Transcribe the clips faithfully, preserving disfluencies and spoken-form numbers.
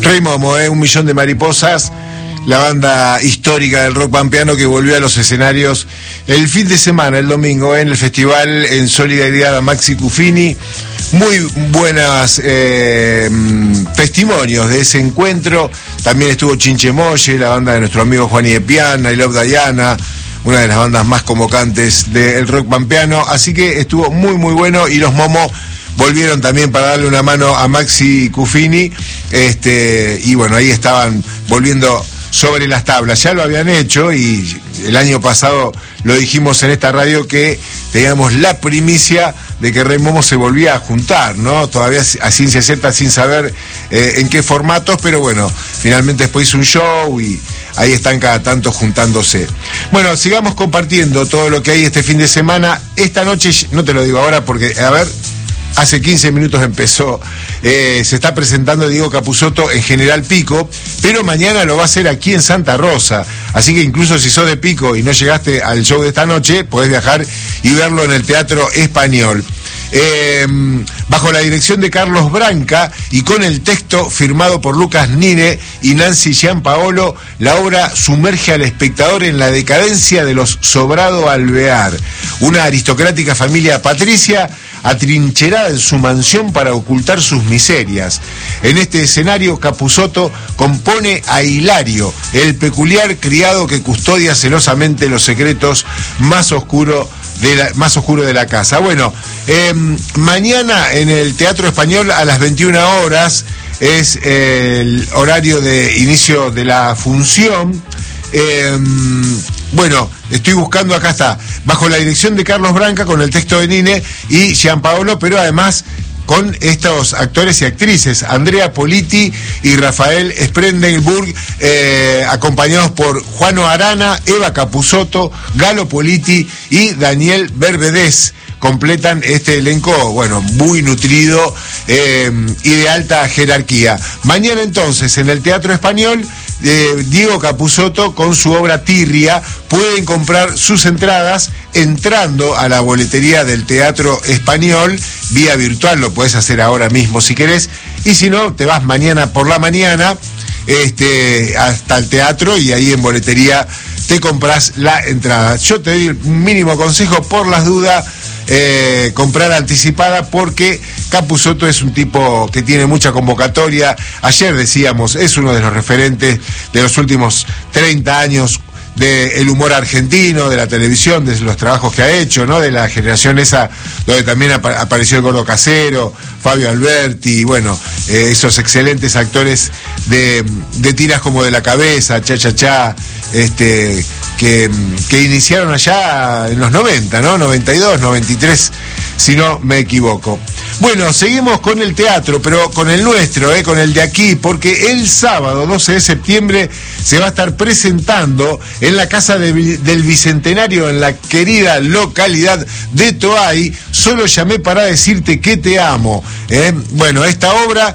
Rey Momo, eh, Un Millón de Mariposas, la banda histórica del rock pampeano que volvió a los escenarios el fin de semana, el domingo, eh, en el festival en solidaridad a Maxi Cuffini. Muy buenos eh, testimonios de ese encuentro. También estuvo Chinche Molle, la banda de nuestro amigo Juan Iepian, I Love Diana, una de las bandas más convocantes del rock pampeano. Así que estuvo muy muy bueno, y los Momo volvieron también para darle una mano a Maxi Cuffini, este, y bueno, ahí estaban volviendo sobre las tablas. Ya lo habían hecho, y el año pasado lo dijimos en esta radio que teníamos la primicia de que Rey Momo se volvía a juntar, ¿no? Todavía a ciencia cierta sin saber eh, en qué formatos, pero bueno, finalmente después hizo un show y ahí están cada tanto juntándose. Bueno, sigamos compartiendo todo lo que hay este fin de semana. Esta noche, no te lo digo ahora porque, a ver, hace quince minutos empezó, eh, se está presentando Diego Capusotto en General Pico, pero mañana lo va a hacer aquí en Santa Rosa, así que incluso si sos de Pico y no llegaste al show de esta noche, podés viajar y verlo en el Teatro Español. Eh, bajo la dirección de Carlos Branca y con el texto firmado por Lucas Nine y Nancy Gianpaolo, la obra sumerge al espectador en la decadencia de los Sobrado Alvear, una aristocrática familia patricia atrincherada en su mansión para ocultar sus miserias. En este escenario, Capusotto compone a Hilario, el peculiar criado que custodia celosamente los secretos más oscuros de la, más oscuro de la casa. Bueno, eh, mañana en el Teatro Español a las veintiuna horas es eh, el horario de inicio de la función. Eh, bueno, estoy buscando, acá está, bajo la dirección de Carlos Branca con el texto de Nine y Gianpaolo, pero además con estos actores y actrices, Andrea Politi y Rafael Sprendenburg, eh, acompañados por Juano Arana, Eva Capusotto, Galo Politi y Daniel Bervedés. Completan este elenco, bueno, muy nutrido eh, y de alta jerarquía. Mañana entonces en el Teatro Español, eh, Diego Capusotto con su obra Tirria. Pueden comprar sus entradas entrando a la boletería del Teatro Español, vía virtual, lo puedes hacer ahora mismo si querés, y si no, te vas mañana por la mañana este, hasta el teatro y ahí en boletería te compras la entrada. Yo te doy un mínimo consejo por las dudas. Eh, comprar anticipada, porque Capusotto es un tipo que tiene mucha convocatoria. Ayer decíamos, es uno de los referentes de los últimos treinta años del humor argentino, de la televisión, de los trabajos que ha hecho, ¿no? De la generación esa donde también ap apareció el Gordo Casero, Fabio Alberti, bueno, eh, esos excelentes actores de, de tiras como De la Cabeza, Cha Cha Cha, este, que, que iniciaron allá en los noventa, ¿no? noventa y dos, noventa y tres, si no me equivoco. Bueno, seguimos con el teatro, pero con el nuestro, eh, con el de aquí, porque el sábado doce de septiembre se va a estar presentando en la Casa de, del Bicentenario, en la querida localidad de Toay, Solo llamé para decirte que te amo. Eh. Bueno, esta obra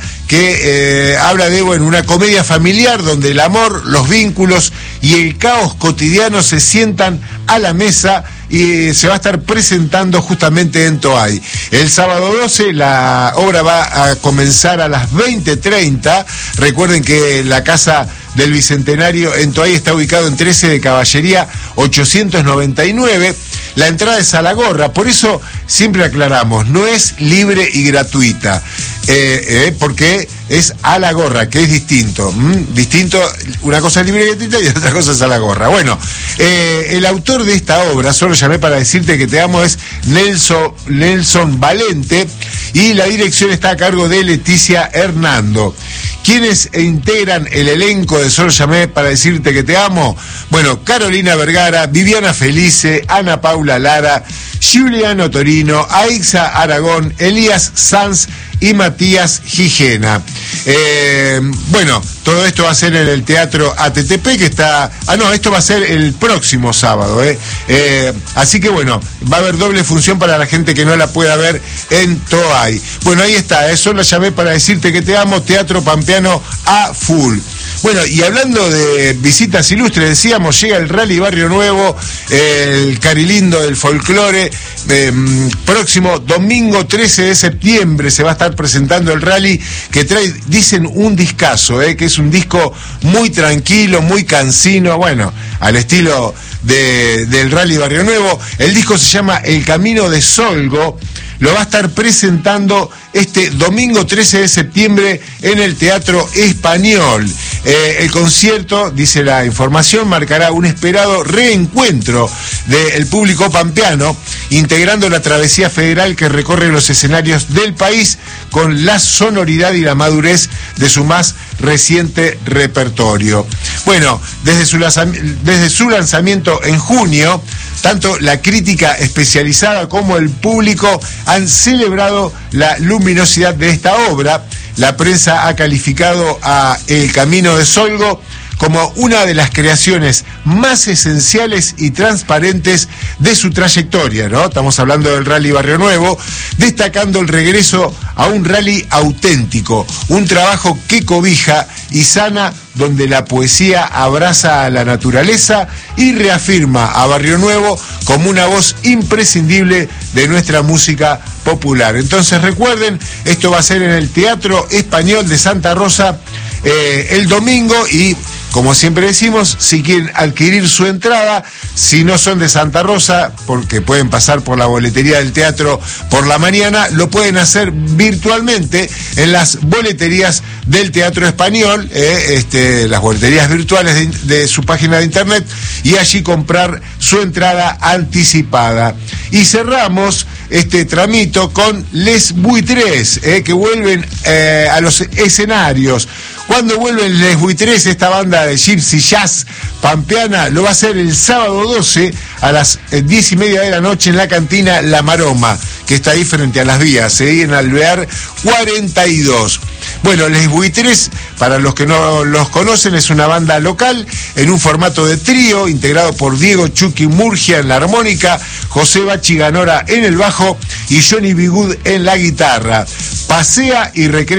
que eh, habla de bueno, una comedia familiar donde el amor, los vínculos y el caos cotidiano se sientan a la mesa, y se va a estar presentando justamente en Toay. El sábado doce la obra va a comenzar a las veinte treinta. Recuerden que la Casa del Bicentenario en Toay está ubicado en trece de Caballería ochocientos noventa y nueve. La entrada es a la gorra, por eso siempre aclaramos, no es libre y gratuita, eh, eh, porque es a la gorra, que es distinto. ¿Mm? Distinto, una cosa es libre y gratuita y otra cosa es a la gorra. Bueno, eh, el autor de esta obra, Solo llamé para decirte que te amo, es Nelson, Nelson Valente, y la dirección está a cargo de Leticia Hernando. ¿Quiénes integran el elenco de Solo llamé para decirte que te amo? Bueno, Carolina Vergara, Viviana Felice, Ana Paula Lara, Giuliano Torino, Aixa Aragón, Elías Sanz y Matías Gijena. Eh, bueno, todo esto va a ser en el Teatro A T T P, que está... Ah, no, esto va a ser el próximo sábado, ¿eh? Eh, así que bueno, va a haber doble función para la gente que no la pueda ver en Toay. Bueno, ahí está, ¿eh? Solo llamé para decirte que te amo, Teatro Pampeano a full. Bueno, y hablando de visitas ilustres, decíamos, llega el Rally Barrio Nuevo, el Carilindo del Folclore. Eh, próximo domingo trece de septiembre se va a estar presentando el rally, que trae, dicen, un discazo, eh, que es un disco muy tranquilo, muy cansino, bueno, al estilo de, del Rally Barrio Nuevo. El disco se llama El Camino de Solgo. Lo va a estar presentando este domingo trece de septiembre en el Teatro Español. Eh, el concierto, dice la información, marcará un esperado reencuentro del público pampeano, integrando la travesía federal que recorre los escenarios del país con la sonoridad y la madurez de su más reciente repertorio. Bueno, desde su, desde su lanzamiento en junio, tanto la crítica especializada como el público han celebrado la luminosidad de esta obra. La prensa ha calificado a El Camino de Solgo como una de las creaciones más esenciales y transparentes de su trayectoria, ¿no? Estamos hablando del Rally Barrio Nuevo, destacando el regreso a un rally auténtico, un trabajo que cobija y sana, donde la poesía abraza a la naturaleza y reafirma a Barrio Nuevo como una voz imprescindible de nuestra música popular. Entonces recuerden, esto va a ser en el Teatro Español de Santa Rosa eh, el domingo, y como siempre decimos, si quieren adquirir su entrada, si no son de Santa Rosa, porque pueden pasar por la boletería del teatro por la mañana, lo pueden hacer virtualmente en las boleterías del Teatro Español, eh, este, las boleterías virtuales de, de su página de internet, y allí comprar su entrada anticipada. Y cerramos este tramito con Les Buitres, eh, que vuelven eh, a los escenarios. Cuando vuelven Les Buitres, esta banda de Gypsy Jazz pampeana, lo va a hacer el sábado doce a las diez y media de la noche en la cantina La Maroma, que está ahí frente a las vías, ¿eh? En Alvear cuarenta y dos. Bueno, Les Buitres, para los que no los conocen, es una banda local en un formato de trío, integrado por Diego Chucky Murgia en la armónica, José Bachi Ganora en el bajo y Johnny Bigud en la guitarra. Pasea y recrea